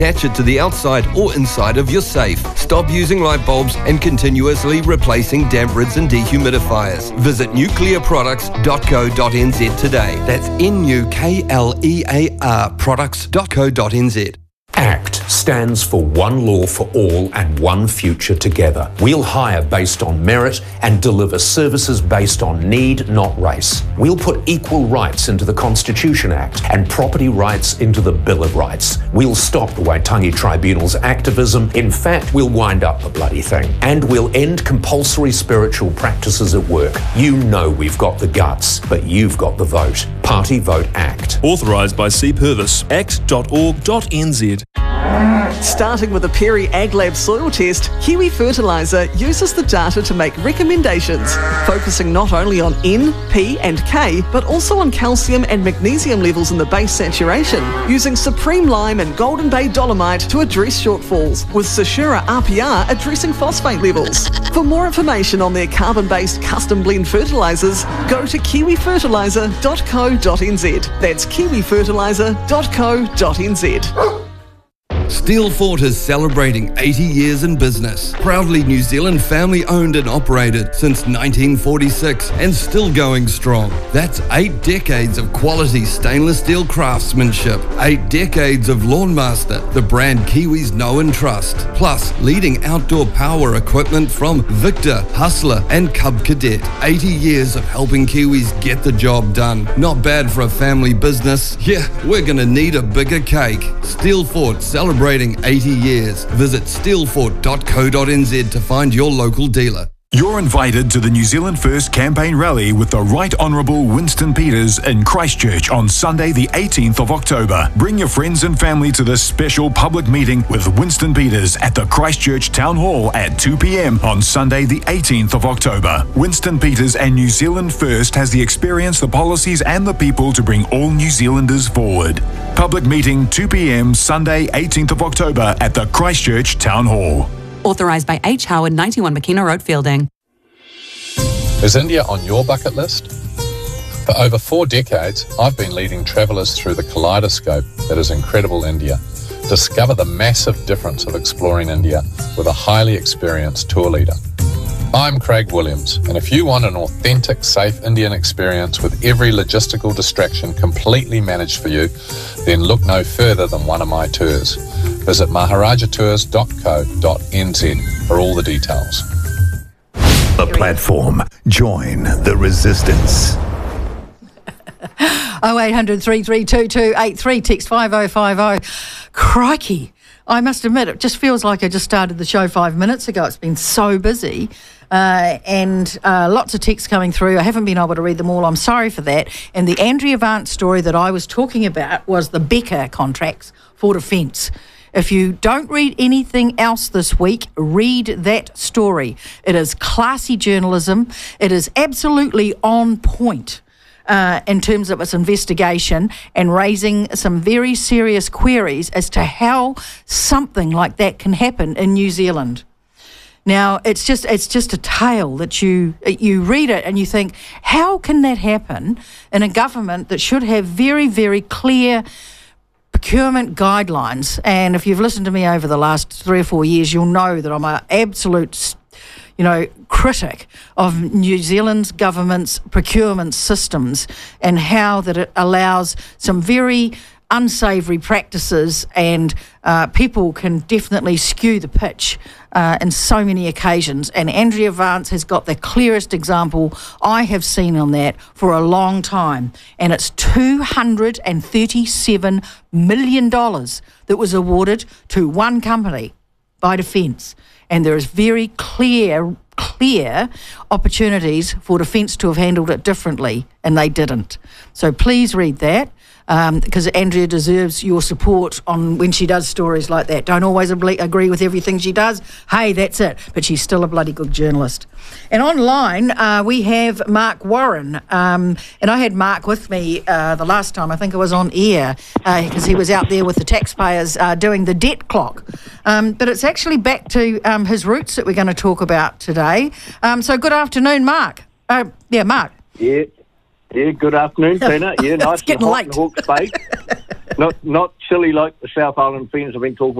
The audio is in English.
Attach it to the outside or inside of your safe. Stop using light bulbs and continuously replacing damp rids and dehumidifiers. Visit nuclearproducts.co.nz today. That's NUKLEAR products.co.nz. ACT stands for One Law for All and One Future Together. We'll hire based on merit and deliver services based on need, not race. We'll put equal rights into the Constitution Act and property rights into the Bill of Rights. We'll stop the Waitangi Tribunal's activism. In fact, we'll wind up the bloody thing. And we'll end compulsory spiritual practices at work. You know we've got the guts, but you've got the vote. Party Vote ACT. Authorised by C. Purvis. act.org.nz. Starting with a Perry AgLab soil test, Kiwi Fertiliser uses the data to make recommendations, focusing not only on N, P and K, but also on calcium and magnesium levels in the base saturation, using Supreme Lime and Golden Bay Dolomite to address shortfalls, with Sashura RPR addressing phosphate levels. For more information on their carbon-based custom blend fertilisers, go to kiwifertiliser.co.nz. That's kiwifertiliser.co.nz. Steelfort is celebrating 80 years in business. Proudly New Zealand family owned and operated since 1946 and still going strong. That's 8 decades of quality stainless steel craftsmanship, 8 decades of Lawnmaster, the brand Kiwis know and trust, plus leading outdoor power equipment from Victor, Hustler and Cub Cadet. 80 years of helping Kiwis get the job done. Not bad for a family business. Yeah, we're gonna need a bigger cake. Steelfort celebrating 80 years. Visit steelfort.co.nz to find your local dealer. You're invited to the New Zealand First campaign rally with the Right Honourable Winston Peters in Christchurch on Sunday the 18th of October. Bring your friends and family to this special public meeting with Winston Peters at the Christchurch Town Hall at 2 p.m. on Sunday the 18th of October. Winston Peters and New Zealand First has the experience, the policies and the people to bring all New Zealanders forward. Public meeting 2 p.m. Sunday 18th of October at the Christchurch Town Hall. Authorised by H. Howard, 91 McKenna Road, Fielding. Is India on your bucket list? For over 4 decades, I've been leading travellers through the kaleidoscope that is incredible India. Discover the massive difference of exploring India with a highly experienced tour leader. I'm Craig Williams, and if you want an authentic, safe Indian experience with every logistical distraction completely managed for you, then look no further than one of my tours. Visit maharajatours.co.nz for all the details. The platform. Join the resistance. 0800 332 283, text 5050. Crikey. I must admit, it just feels like I just started the show 5 minutes ago. It's been so busy and lots of texts coming through. I haven't been able to read them all. I'm sorry for that. And the Andrea Vance story that I was talking about was the Becker contracts for defence. If you don't read anything else this week, read that story. It is classy journalism. It is absolutely on point in terms of its investigation and raising some very serious queries as to how something like that can happen in New Zealand. Now, it's just a tale that you read it and you think, how can that happen in a government that should have very, very clear procurement guidelines? And if you've listened to me over the last 3 or 4 years, you'll know that I'm an absolute critic of New Zealand's government's procurement systems and how that it allows some very unsavoury practices, and people can definitely skew the pitch in so many occasions. And Andrea Vance has got the clearest example I have seen on that for a long time. And it's $237 million that was awarded to one company by Defence. And there is very clear opportunities for Defence to have handled it differently, and they didn't. So please read that, because Andrea deserves your support on when she does stories like that. Don't always agree with everything she does. Hey, that's it. But she's still a bloody good journalist. And online, we have Mark Warren. And I had Mark with me the last time. I think it was on air, because he was out there with the taxpayers doing the debt clock. But it's actually back to his roots that we're going to talk about today. So good afternoon, Mark. Mark. Yeah. Yeah, good afternoon, Tina. Yeah, nice and getting hot late. in Hawke's Bay. Not chilly like the South Island friends have been talking